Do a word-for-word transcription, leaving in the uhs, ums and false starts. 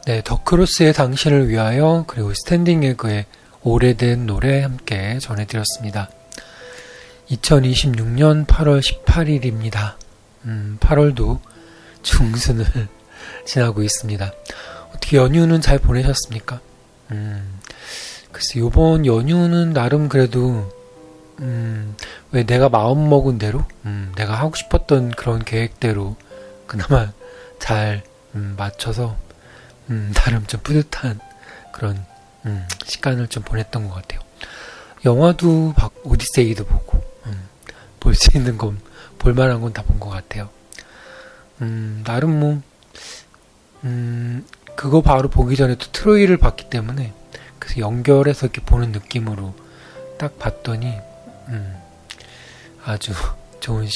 네, 더크로스의 당신을 위하여 그리고 스탠딩 에그의 오래된 노래 함께 전해드렸습니다. 이천이십육년 팔월 십팔일입니다. 음, 팔월도 중순을 지나고 있습니다. 어떻게 연휴는 잘 보내셨습니까? 음, 글쎄 요번 연휴는 나름 그래도 음, 왜 내가 마음먹은 대로 음, 내가 하고 싶었던 그런 계획대로 그나마 잘 음, 맞춰서 음, 나름 좀 뿌듯한 그런 음, 시간을 좀 보냈던 것 같아요. 영화도 막 오디세이도 보고 음, 볼 수 있는 건 볼만한 건 다 본 것 같아요. 음, 나름 뭐 음, 그거 바로 보기 전에 또 트로이를 봤기 때문에 그래서 연결해서 이렇게 보는 느낌으로 딱 봤더니 음, 아주 좋은